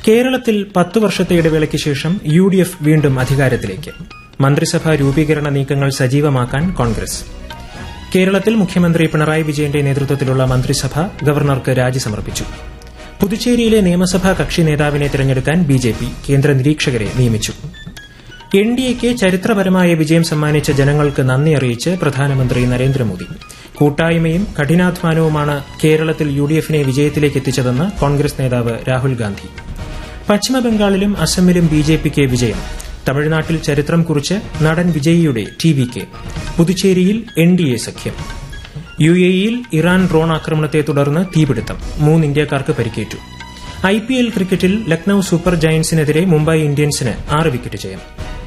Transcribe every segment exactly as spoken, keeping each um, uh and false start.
കേരളത്തിൽ പത്ത് വർഷത്തെ ഇടവേളയ്ക്ക് ശേഷം യു ഡി എഫ് വീണ്ടും അധികാരത്തിലേക്ക്. മന്ത്രിസഭാ രൂപീകരണ നീക്കങ്ങൾ സജീവമാക്കാൻ കോൺഗ്രസ്. കേരളത്തിൽ മുഖ്യമന്ത്രി പിണറായി വിജയന്റെ നേതൃത്വത്തിലുള്ള മന്ത്രിസഭ ഗവർണർക്ക് രാജി സമർപ്പിച്ചു. പുതുച്ചേരിയിലെ നിയമസഭാ കക്ഷി നേതാവിനെ തെരഞ്ഞെടുക്കാൻ ബി ജെ പി കേന്ദ്ര നിരീക്ഷകരെ നിയമിച്ചു. എൻ ഡി എക്ക് ചരിത്രപരമായ വിജയം സമ്മാനിച്ച ജനങ്ങൾക്ക് നന്ദി അറിയിച്ച് പ്രധാനമന്ത്രി നരേന്ദ്രമോദി. കൂട്ടായ്മയും കഠിനാധ്വാനവുമാണ് കേരളത്തിൽ യു ഡി എഫിനെ വിജയത്തിലേക്ക് എത്തിച്ചതെന്ന് കോൺഗ്രസ് നേതാവ് രാഹുൽ ഗാന്ധി. പശ്ചിമബംഗാളിലും അസമിലും ബി ജെ പിക്ക് വിജയം. തമിഴ്നാട്ടിൽ ചരിത്രം കുറിച്ച് നടൻ വിജയിയുടെ T V K. പുതുച്ചേരിയിൽ N D A സഖ്യം. യു എ ഇയിൽ ഇറാൻ ഡ്രോൺ ആക്രമണത്തെ തുടർന്ന് തീപിടുത്തം. മൂന്ന് ഇന്ത്യക്കാർക്ക് പരിക്കേറ്റു. ഐ പി എൽ ക്രിക്കറ്റിൽ ലക്നൌ സൂപ്പർ ജയന്റ്സിനെതിരെ മുംബൈ ഇന്ത്യൻസിന് ആറ് വിക്കറ്റ് ജയം.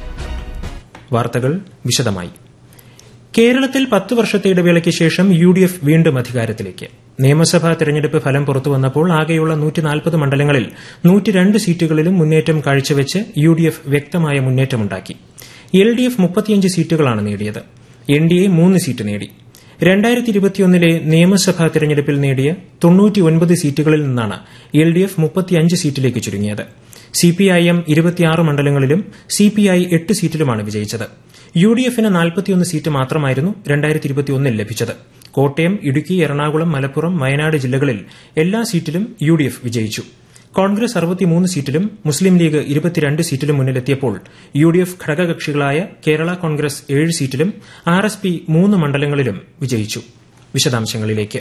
വാർത്തകൾ വിശദമായി. കേരളത്തിൽ പത്ത് വർഷത്തെ ഇടവേളയ്ക്ക് ശേഷം യു ഡി എഫ് വീണ്ടും അധികാരത്തിലേക്ക്. നിയമസഭാ തെരഞ്ഞെടുപ്പ് ഫലം പുറത്തുവന്നപ്പോൾ ആകെയുള്ള നൂറ്റി നാൽപ്പത് മണ്ഡലങ്ങളിൽ നൂറ്റിരണ്ട് സീറ്റുകളിലും മുന്നേറ്റം കാഴ്ചവെച്ച് യു ഡി എഫ് വ്യക്തമായ മുന്നേറ്റമുണ്ടാക്കി. എൽ ഡി എഫ് മുപ്പത്തിയഞ്ച് സീറ്റുകളാണ് നേടിയത്. എൻ ഡി എ മൂന്ന് സീറ്റ് നേടി. രണ്ടായിരത്തി ഇരുപത്തിയൊന്നിലെ നിയമസഭാ തെരഞ്ഞെടുപ്പിൽ നേടിയ തൊണ്ണൂറ്റിയൊൻപത് സീറ്റുകളിൽ നിന്നാണ് എൽ ഡി എഫ് മുപ്പത്തിയഞ്ച് സീറ്റിലേക്ക് ചുരുങ്ങിയത്. സിപിഐഎം ഇരുപത്തിയാറ് മണ്ഡലങ്ങളിലും സിപിഐ എട്ട് സീറ്റിലുമാണ് വിജയിച്ചത്. യു ഡി എഫിന് നാൽപ്പത്തിയൊന്ന് സീറ്റ് മാത്രമായിരുന്നു രണ്ടായിരത്തി ഇരുപത്തിയൊന്നിൽ ലഭിച്ചത്. കോട്ടയം, ഇടുക്കി, എറണാകുളം, മലപ്പുറം, വയനാട് ജില്ലകളിൽ എല്ലാ സീറ്റിലും യു ഡി എഫ് വിജയിച്ചു. കോൺഗ്രസ് അറുപത്തിമൂന്ന് സീറ്റിലും മുസ്ലിം ലീഗ് ഇരുപത്തിരണ്ട് സീറ്റിലും മുന്നിലെത്തിയപ്പോൾ U D F ഘടകകക്ഷികളായ Kerala Congress ഏഴ് സീറ്റിലും ആർ എസ് പി മൂന്ന് മണ്ഡലങ്ങളിലും വിജയിച്ചു. വിശദാംശങ്ങളിലേക്ക്.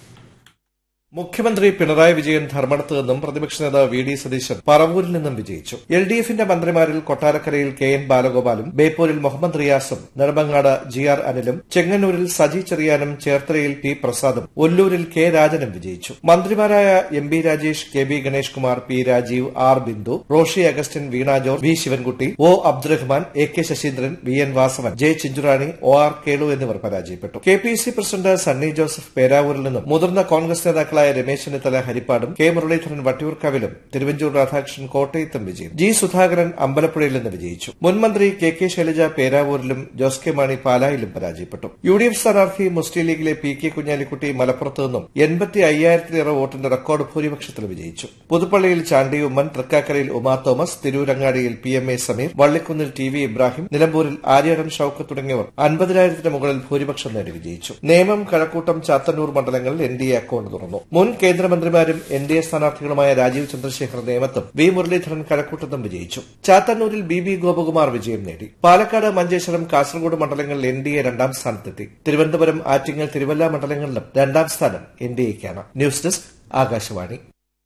മുഖ്യമന്ത്രി പിണറായി വിജയൻ ധർമ്മടത്ത് നിന്നും പ്രതിപക്ഷ നേതാവ് വി ഡി സതീശൻ പറവൂരിൽ നിന്നും വിജയിച്ചു. എൽ ഡി എഫിന്റെ മന്ത്രിമാരിൽ കൊട്ടാരക്കരയിൽ K N ബാലഗോപാലും ബേപ്പൂരിൽ Muhammad റിയാസും Nedumangad G R അനിലും ചെങ്ങന്നൂരിൽ സജി ചെറിയാനും ചേർത്തലയിൽ പി പ്രസാദും ഒല്ലൂരിൽ കെ രാജനും വിജയിച്ചു. മന്ത്രിമാരായ M B Rajesh, K B Ganesh Kumar, P Rajeev, R Bindu, Roshy Augustine, Veena George, V Sivankutty, O Abdurahman, A K Saseendran, V N Vasavan, J Chinchu Rani, O R Kelu എന്നിവർ പരാജയപ്പെട്ടു. K P C president Sunny Joseph പേരാവൂരിൽ നിന്നും മുതിർന്ന കോൺഗ്രസ് നേതാക്കളായ രമേശ് ചെന്നിത്തല ഹരിപ്പാടും, കെ മുരളീധരൻ വട്ടിയൂർക്കാവിലും, തിരുവഞ്ചൂർ രാധാകൃഷ്ണൻ കോട്ടയത്തും വിജയം. ജി സുധാകരൻ അമ്പലപ്പുഴയിൽ നിന്ന് വിജയിച്ചു. മുൻമന്ത്രി K K Shailaja പേരാവൂരിലും Jose K Mani പാലായിലും പരാജയപ്പെട്ടു. യു ഡി എഫ് സ്ഥാനാർത്ഥി മുസ്ലിം ലീഗിലെ പി കെ കുഞ്ഞാലിക്കുട്ടി മലപ്പുറത്ത് നിന്നും എൺപത്തി അയ്യായിരത്തിലേറെ വോട്ടിന്റെ റെക്കോർഡ് ഭൂരിപക്ഷത്തിൽ വിജയിച്ചു. പുതുപ്പള്ളിയിൽ ചാണ്ടി ഉമ്മൻ, തൃക്കാക്കരയിൽ Uma Thomas, തിരൂരങ്ങാടിയിൽ P M A Sameer, വള്ളിക്കുന്നിൽ T V Ibrahim, നിലമ്പൂരിൽ ആര്യാടൻ ഷൌക്കത്ത് തുടങ്ങിയവർ അൻപതിനായിരത്തിന് മുകളിൽ ഭൂരിപക്ഷം നേടി വിജയിച്ചു. നേമം, കഴക്കൂട്ടം, ചാത്തന്നൂർ മണ്ഡലങ്ങളിൽ എൻ ഡി എ അക്കൌണ്ട് തുറന്നു. മുൻ കേന്ദ്രമന്ത്രിമാരും N D A സ്ഥാനാർത്ഥികളുമായ Rajeev Chandrasekhar നേമത്തും V Muraleedharan കഴക്കൂട്ടത്തും വിജയിച്ചു. ചാത്തന്നൂരിൽ ബി ബി ഗോപകുമാർ വിജയം നേടി. പാലക്കാട്, മഞ്ചേശ്വരം, കാസർഗോഡ് മണ്ഡലങ്ങളിൽ എൻ ഡി എ രണ്ടാം സ്ഥാനത്തെത്തി. തിരുവനന്തപുരം, ആറ്റിങ്ങൽ, തിരുവല്ല മണ്ഡലങ്ങളിലും രണ്ടാം സ്ഥാനം N D എക്കാണ്. News desk Akashvani.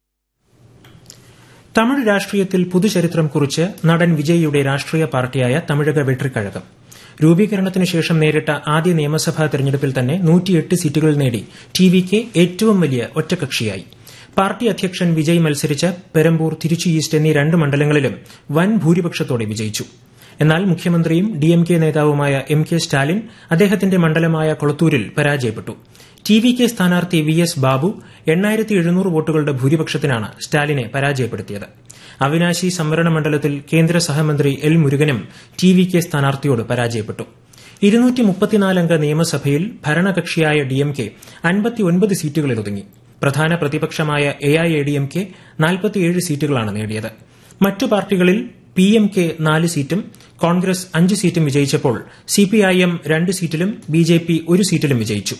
Tamil രാഷ്ട്രീയത്തിൽ പുതുചരിത്രം കുറിച്ച് നടൻ വിജയിയുടെ രാഷ്ട്രീയ പാർട്ടിയായ തമിഴക വെട്രിക്കഴകം. രൂപീകരണത്തിന് ശേഷം നേരിട്ട ആദ്യ നിയമസഭാ തെരഞ്ഞെടുപ്പിൽ തന്നെ നൂറ്റിയെട്ട് സീറ്റുകൾ നേടി ടി വി കെ ഏറ്റവും വലിയ ഒറ്റകക്ഷിയായി. പാർട്ടി അധ്യക്ഷൻ വിജയ് മത്സരിച്ച പെരമ്പൂർ, തിരുച്ചി ഈസ്റ്റ് എന്നീ രണ്ട് മണ്ഡലങ്ങളിലും വൻ ഭൂരിപക്ഷത്തോടെ വിജയിച്ചു. എന്നാൽ മുഖ്യമന്ത്രിയും ഡി എം കെ നേതാവുമായ എം കെ സ്റ്റാലിൻ അദ്ദേഹത്തിന്റെ മണ്ഡലമായ കൊളത്തൂരിൽ പരാജയപ്പെട്ടു. ടി വി കെ സ്ഥാനാർത്ഥി വി എസ് ബാബു എണ്ണായിരത്തി എഴുന്നൂറ് വോട്ടുകളുടെ ഭൂരിപക്ഷത്തിനാണ് സ്റ്റാലിനെ പരാജയപ്പെടുത്തിയത്. അവിനാശി സംവരണ മണ്ഡലത്തിൽ കേന്ദ്ര സഹമന്ത്രി എൽ മുരുകനും ടി വി കെ സ്ഥാനാർത്ഥിയോട് പരാജയപ്പെട്ടു. ഇരുന്നൂറ്റി മുപ്പത്തിനാലംഗ നിയമസഭയിൽ ഭരണകക്ഷിയായ ഡി എം കെ അൻപത്തിയൊൻപത് സീറ്റുകളിൽ ഒതുങ്ങി. പ്രധാന പ്രതിപക്ഷമായ A I A D M K നാൽപ്പത്തിയേഴ് സീറ്റുകളാണ് നേടിയത്. മറ്റു പാർട്ടികളിൽ പി എം കെ നാല് സീറ്റും കോൺഗ്രസ് അഞ്ച് സീറ്റും വിജയിച്ചപ്പോൾ സിപിഐഎം രണ്ട് സീറ്റിലും ബി ജെ പി ഒരു സീറ്റിലും വിജയിച്ചു.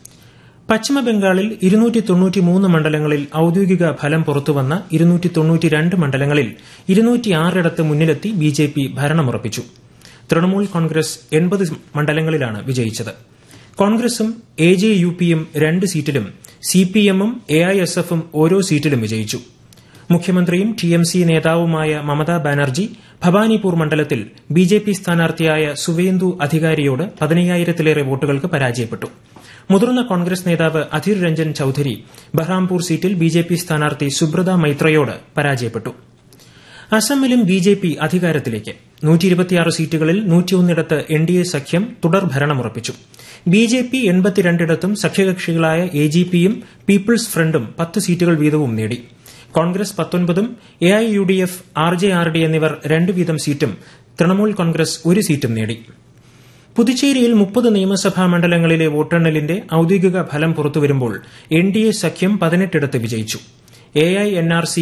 പശ്ചിമബംഗാളിൽ ഇരുന്നൂറ്റി തൊണ്ണൂറ്റിമൂന്ന് മണ്ഡലങ്ങളിൽ ഔദ്യോഗിക ഫലം പുറത്തുവന്ന ഇരുന്നൂറ്റി തൊണ്ണൂറ്റിരണ്ട് മണ്ഡലങ്ങളിൽ ഇരുന്നൂറ്റിയാറിടത്ത് മുന്നിലെത്തി B J P ഭരണമുറപ്പിച്ചു. Trinamool Congress എൺപത് മണ്ഡലങ്ങളിലാണ് വിജയിച്ചത്. കോൺഗ്രസും എ ജെ യു പിയും രണ്ട് സീറ്റിലും സിപിഎമ്മും എ ഐ എസ് എഫും ഓരോ സീറ്റിലും വിജയിച്ചു. മുഖ്യമന്ത്രിയും ടി എം സി നേതാവുമായ മമതാ ബാനർജി ഭവാനിപൂർ മണ്ഡലത്തിൽ ബി ജെ പി സ്ഥാനാർത്ഥിയായ സുവേന്ദു അധികാരിയോട് പതിനയ്യായിരത്തിലേറെ വോട്ടുകൾക്ക് പരാജയപ്പെട്ടു. മുതിർന്ന കോൺഗ്രസ് നേതാവ് അധീർ രഞ്ജൻ ചൌധരി ബഹ്റാംപൂർ സീറ്റിൽ ബി ജെ പി സ്ഥാനാർത്ഥി സുബ്രത മൈത്രയോട് പരാജയപ്പെട്ടു. അസമിലും ബി ജെ പി അധികാരത്തിലേക്ക്. നൂറ്റിയിരുപത്തിയാറ് സീറ്റുകളിൽ നൂറ്റിയൊന്നിടത്ത് എൻ ഡി എ സഖ്യം തുടർ ഭരണമുറപ്പിച്ചു. B J P എൺപത്തിരണ്ടിടത്തും സഖ്യകക്ഷികളായ A G പിയും പീപ്പിൾസ് ഫ്രണ്ടും പത്ത് സീറ്റുകൾ വീതവും നേടി. Congress പത്തൊൻപതും A I U D F, R J R D എന്നിവർ രണ്ട് വീതം സീറ്റും തൃണമൂൽ കോൺഗ്രസ് ഒരു സീറ്റും നേടി. പുതുച്ചേരിയിൽ മുപ്പത് നിയമസഭാ മണ്ഡലങ്ങളിലെ വോട്ടെണ്ണലിന്റെ ഔദ്യോഗിക ഫലം പുറത്തുവരുമ്പോൾ എൻ ഡി എ സഖ്യം പതിനെട്ടിടത്ത് വിജയിച്ചു. A I N R C